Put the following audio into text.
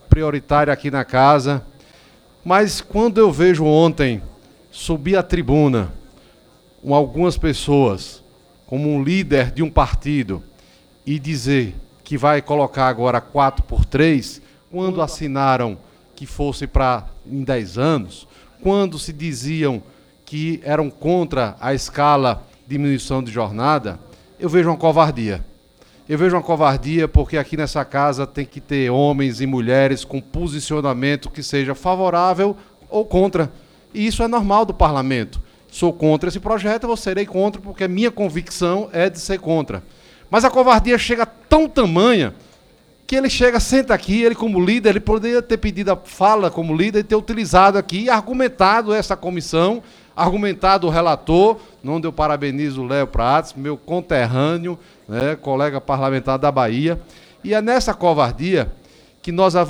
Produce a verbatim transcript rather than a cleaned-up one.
prioritária aqui na casa, mas quando eu vejo ontem subir à tribuna com algumas pessoas, como um líder de um partido, e dizer que vai colocar agora quatro por três, quando assinaram que fosse para em dez anos, quando se diziam que eram contra a escala de diminuição de jornada, eu vejo uma covardia. Eu vejo uma covardia porque aqui nessa casa tem que ter homens e mulheres com posicionamento que seja favorável ou contra. E isso é normal do parlamento. Sou contra esse projeto, eu serei contra porque a minha convicção é de ser contra. Mas a covardia chega a tão tamanha que ele chega, senta aqui, ele como líder, ele poderia ter pedido a fala como líder e ter utilizado aqui e argumentado essa comissão, argumentado o relator, onde eu parabenizo o Léo Prates, meu conterrâneo, né, colega parlamentar da Bahia, e é nessa covardia que nós avançamos.